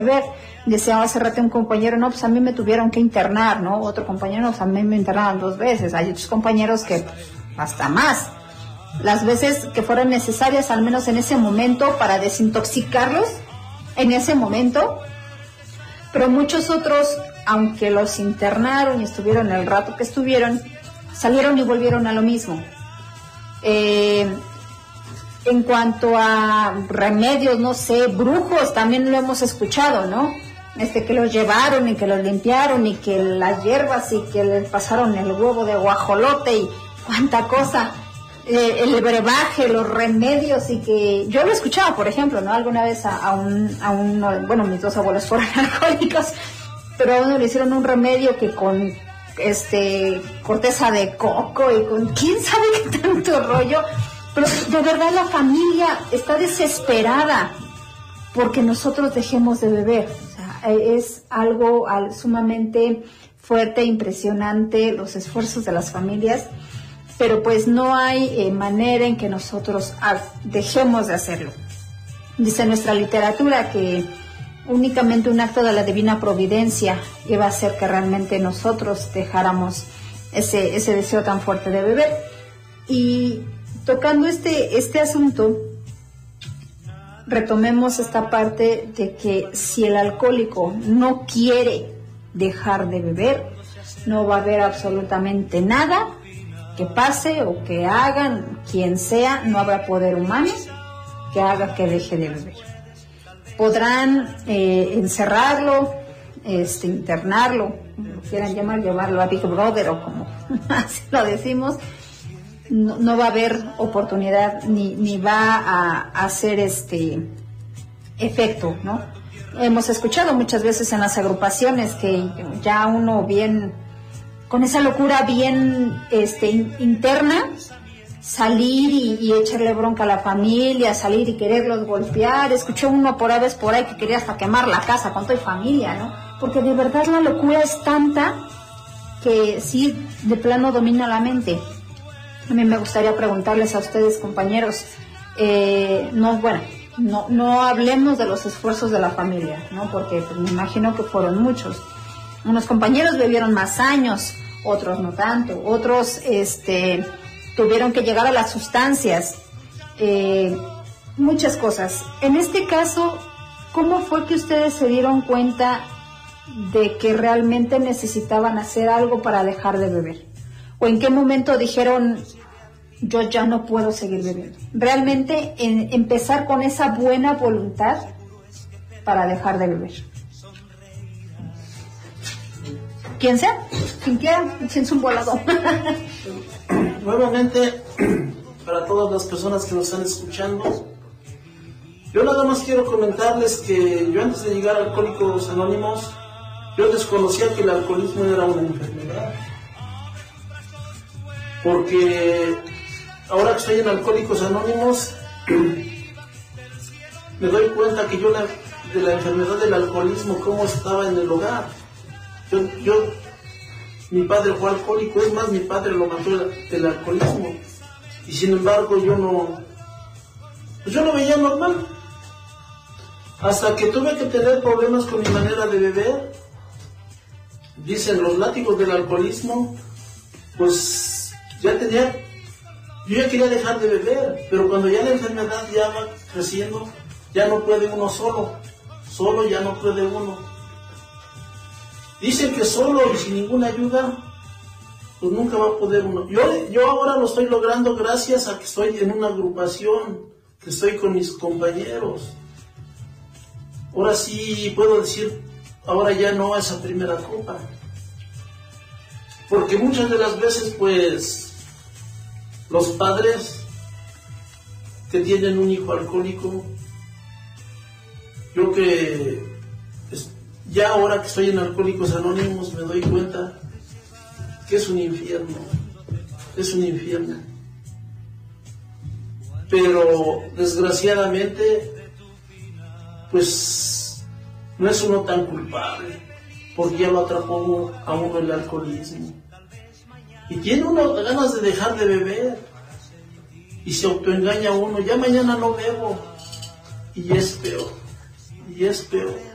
ver. Decía hace rato un compañero, no, pues a mí me tuvieron que internar, ¿no? Otro compañero, pues a mí me internaron 2 veces. Hay otros compañeros que pues, hasta más. Las veces que fueron necesarias, al menos en ese momento, para desintoxicarlos, en ese momento. Pero muchos otros, aunque los internaron y estuvieron el rato que estuvieron, salieron y volvieron a lo mismo. En cuanto a remedios, no sé, brujos, también lo hemos escuchado, ¿no? Que los llevaron y que los limpiaron y que las hierbas y que les pasaron el huevo de guajolote y cuánta cosa, el brebaje, los remedios y que yo lo escuchaba, por ejemplo, ¿no? Alguna vez a uno, bueno, mis 2 abuelos fueron alcohólicos, pero a uno le hicieron un remedio que con corteza de coco y con quién sabe qué tanto rollo, pero de verdad la familia está desesperada porque nosotros dejemos de beber. O sea, es algo sumamente fuerte, impresionante, los esfuerzos de las familias, pero pues no hay manera en que nosotros dejemos de hacerlo. Dice nuestra literatura que únicamente un acto de la divina providencia iba a hacer que realmente nosotros dejáramos ese deseo tan fuerte de beber. Y tocando este asunto, retomemos esta parte de que si el alcohólico no quiere dejar de beber, no va a haber absolutamente nada que pase o que hagan quien sea, no habrá poder humano que haga que deje de beber. Podrán encerrarlo, internarlo, como lo quieran llamar, llevarlo a Big Brother o como así lo decimos. No va a haber oportunidad ni va a hacer efecto, ¿no? Hemos escuchado muchas veces en las agrupaciones que ya uno bien, con esa locura bien interna, salir y echarle bronca a la familia, salir y quererlos golpear. Escuché uno por ahí que quería hasta quemar la casa con toda familia, ¿no? Porque de verdad la locura es tanta que sí, de plano domina la mente. A mí me gustaría preguntarles a ustedes, compañeros, no hablemos de los esfuerzos de la familia, ¿no? Porque pues, me imagino que fueron muchos. Unos compañeros vivieron más años, otros no tanto, otros tuvieron que llegar a las sustancias, muchas cosas. En este caso, ¿cómo fue que ustedes se dieron cuenta de que realmente necesitaban hacer algo para dejar de beber? ¿O en qué momento dijeron, yo ya no puedo seguir bebiendo? Realmente empezar con esa buena voluntad para dejar de beber. Quien sea, quien quiera, échense un volado. Nuevamente, para todas las personas que nos están escuchando, yo nada más quiero comentarles que yo antes de llegar a Alcohólicos Anónimos, yo desconocía que el alcoholismo era una enfermedad. Porque ahora que estoy en Alcohólicos Anónimos, me doy cuenta que yo de la enfermedad del alcoholismo, cómo estaba en el hogar. Mi padre fue alcohólico, es más, mi padre lo mató el alcoholismo. Y sin embargo yo lo veía normal. Hasta que tuve que tener problemas con mi manera de beber. Dicen los látigos del alcoholismo, pues yo ya quería dejar de beber, pero cuando ya la enfermedad ya va creciendo, ya no puede uno solo ya no puede uno. Dicen que solo y sin ninguna ayuda, pues nunca va a poder uno. Yo ahora lo estoy logrando gracias a que estoy en una agrupación, que estoy con mis compañeros. Ahora sí puedo decir, ahora ya no esa primera copa. Porque muchas de las veces, pues, los padres que tienen un hijo alcohólico, yo que ya ahora que estoy en Alcohólicos Anónimos me doy cuenta que es un infierno. Pero desgraciadamente, pues, no es uno tan culpable, porque ya lo atrapó a uno el alcoholismo. Y tiene uno ganas de dejar de beber, y se autoengaña uno, ya mañana no bebo, y es peor.